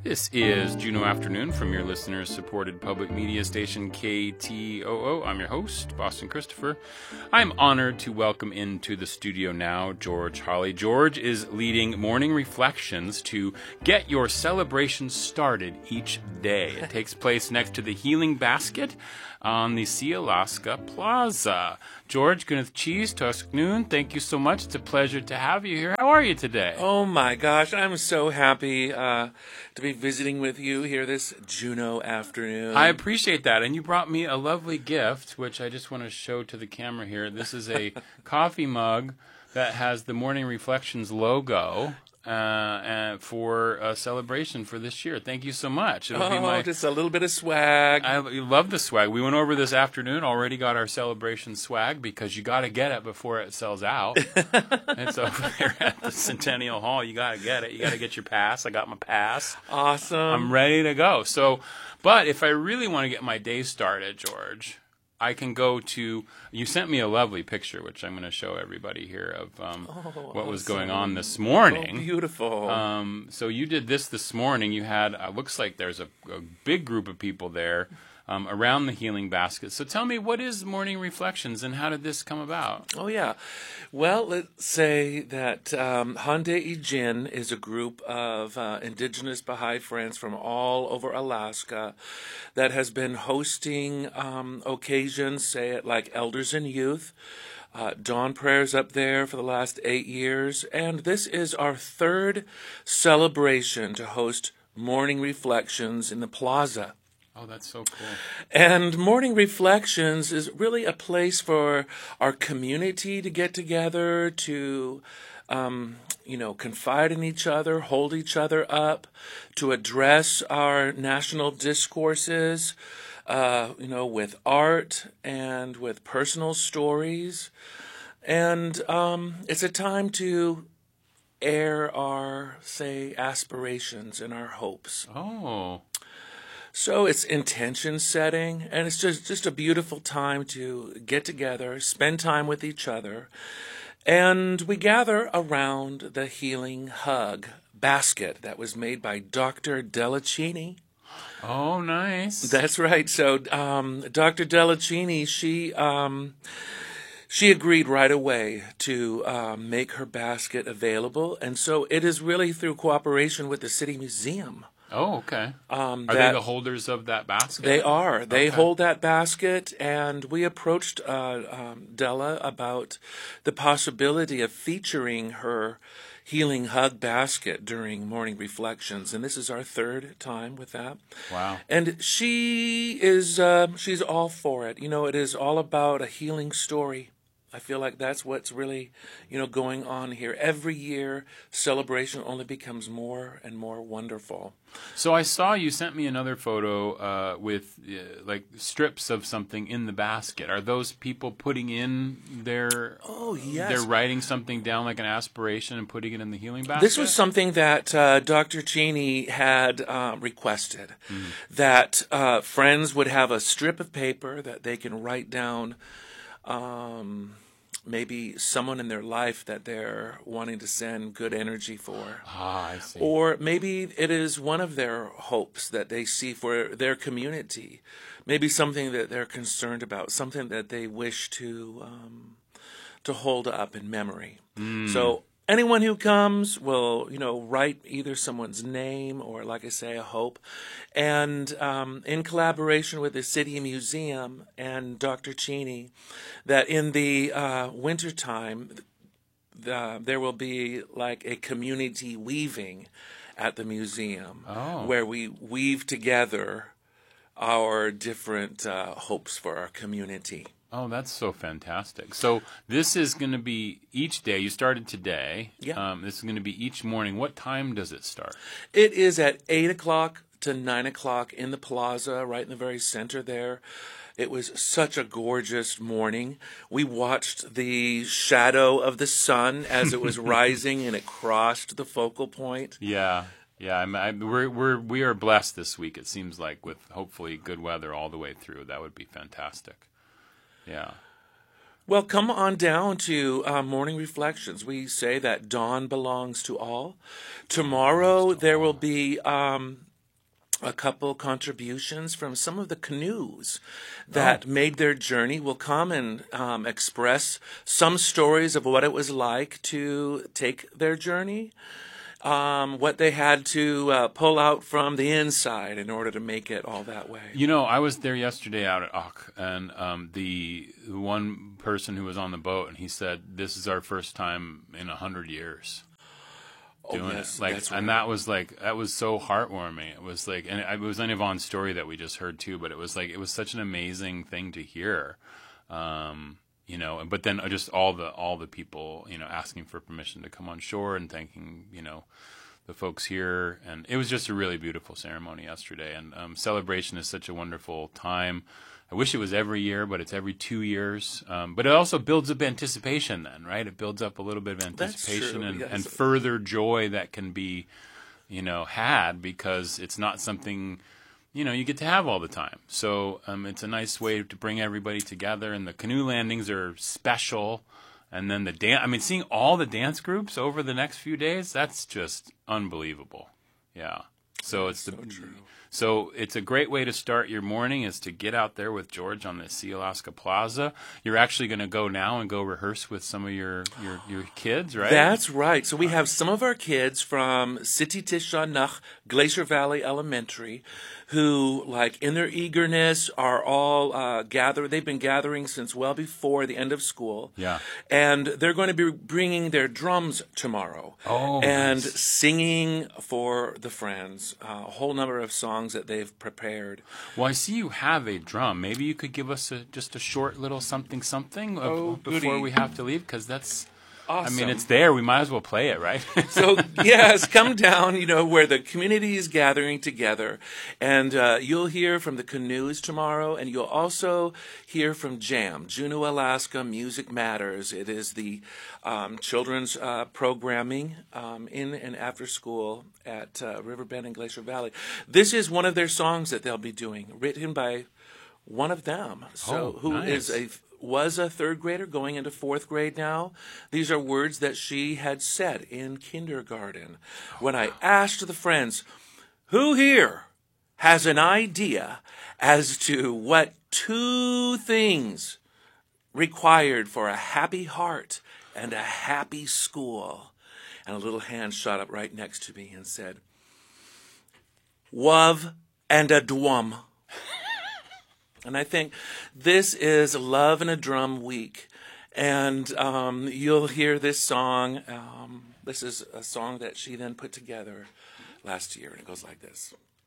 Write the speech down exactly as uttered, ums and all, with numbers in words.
This is Juneau Afternoon from your listeners-supported public media station K T O O. I'm your host, Boston Christopher. I'm honored to welcome into the studio now George Hawley. George is leading Morning Reflections to get your celebration started each day. It takes place next to the Healing Basket on the Sealaska Plaza. George, Gwyneth Cheese, Tusk Noon, thank you so much. It's a pleasure to have you here. How are you today? Oh my gosh, I'm so happy uh, to be visiting with you here this Juneau afternoon. I appreciate that. And you brought me a lovely gift, which I just want to show to the camera here. This is a coffee mug that has the Morning Reflections logo. Uh, and for a celebration for this year. Thank you so much. It'll oh, be my, just a little bit of swag. I love the swag. We went over this afternoon, already got our celebration swag because you got to get it before it sells out. It's over there at the Centennial Hall. You got to get it. You got to get your pass. I got my pass. Awesome. I'm ready to go. So, but if I really want to get my day started, George, I can go to, you sent me a lovely picture, which I'm going to show everybody here of um, oh, what was awesome. going on this morning. Oh, beautiful. Um, so you did this this morning. You had, uh, looks like there's a, a big group of people there um, around the Healing Basket. So tell me, what is Morning Reflections and how did this come about? Oh, yeah. Well, let's say that um, Hyundai Ijin is a group of uh, indigenous Baha'i friends from all over Alaska that has been hosting um, occasions, say it like Elders and Youth, uh, dawn prayers up there for the last eight years. And this is our third celebration to host Morning Reflections in the Plaza. Oh, that's so cool. And Morning Reflections is really a place for our community to get together, to, um, you know, confide in each other, hold each other up, to address our national discourses, uh, you know, with art and with personal stories. And um, it's a time to air our, say, aspirations and our hopes. Oh. So it's intention setting, and it's just, just a beautiful time to get together, spend time with each other, and we gather around the Healing Hug basket that was made by Doctor Delacini. Oh, nice. That's right. So um, Doctor Delacini, she... Um, She agreed right away to uh, make her basket available, and so it is really through cooperation with the City Museum. Oh, okay. Um, are that, they the holders of that basket? They are. They okay. hold that basket, and we approached uh, um, Della about the possibility of featuring her Healing Hug basket during Morning Reflections, and this is our third time with that. Wow. And she is, uh, she's all for it. You know, it is all about a healing story. I feel like that's what's really, you know, going on here. Every year, celebration only becomes more and more wonderful. So I saw you sent me another photo uh, with uh, like strips of something in the basket. Are those people putting in their? Oh yes. They're writing something down like an aspiration and putting it in the healing basket. This was something that uh, Doctor Cheney had uh, requested, mm. that uh, friends would have a strip of paper that they can write down. Um, maybe someone in their life that they're wanting to send good energy for. Ah, I see. Or maybe it is one of their hopes that they see for their community. Maybe something that they're concerned about, something that they wish to um, to hold up in memory. Mm. So anyone who comes will, you know, write either someone's name or, like I say, a hope. And um, in collaboration with the City Museum and Doctor Cheney, that in the uh, wintertime, the, there will be like a community weaving at the museum, oh. where we weave together our different uh, hopes for our community. Oh, that's so fantastic. So this is going to be each day. You started today. Yeah. Um, this is going to be each morning. What time does it start? It is at eight o'clock to nine o'clock in the plaza, right in the very center there. It was such a gorgeous morning. We watched the shadow of the sun as it was rising and it crossed the focal point. Yeah. Yeah, I'm, I, we're we're we are blessed this week. It seems like with hopefully good weather all the way through. That would be fantastic. Yeah. Well, come on down to uh, Morning Reflections. We say that dawn belongs to all. Tomorrow there will be um, a couple contributions from some of the canoes that oh. made their journey will come and um, express some stories of what it was like to take their journey, um, what they had to uh, pull out from the inside in order to make it all that way. You know, I was there yesterday out at Auch, and um, the one person who was on the boat, and he said, this is our first time in a hundred years. Doing oh, yes, it like, right. And that was like that was so heartwarming. It was like, and it was an Yvonne story that we just heard too. But it was like it was such an amazing thing to hear, um, you know. But then just all the all the people, you know, asking for permission to come on shore and thanking, you know, the folks here. And it was just a really beautiful ceremony yesterday. And um, celebration is such a wonderful time. I wish it was every year, but it's every two years. Um, but it also builds up anticipation then, right? It builds up a little bit of anticipation and, yes. and further joy that can be, you know, had because it's not something, you know, you get to have all the time. So um, it's a nice way to bring everybody together. And the canoe landings are special. And then the dance, I mean, seeing all the dance groups over the next few days, that's just unbelievable. Yeah. So that's it's the so true. So it's a great way to start your morning is to get out there with George on the Sea Alaska Plaza. You're actually going to go now and go rehearse with some of your, your, your kids, right? That's right. So we have some of our kids from Sititish Glacier Valley Elementary who, like, in their eagerness, are all uh, gathered. They've been gathering since well before the end of school. Yeah. And they're going to be bringing their drums tomorrow. Oh, And nice. singing for the friends, uh, a whole number of songs that they've prepared. Well, I see you have a drum. Maybe you could give us a, just a short little something something oh, before goody. we have to leave, because that's... Awesome. I mean, it's there. We might as well play it, right? So, yes, come down, you know, where the community is gathering together. And uh, you'll hear from the canoes tomorrow, and you'll also hear from JAM, Juneau, Alaska Music Matters. It is the um, children's uh, programming um, in and after school at uh, Riverbend and Glacier Valley. This is one of their songs that they'll be doing, written by one of them. So, oh, who nice. is a... was a third grader going into fourth grade now. These are words that she had said in kindergarten. When I asked the friends, who here has an idea as to what two things required for a happy heart and a happy school? And a little hand shot up right next to me and said, Love and a dwum. And I think this is Love and a Drum Week. And um, you'll hear this song. Um, this is a song that she then put together last year. And it goes like this.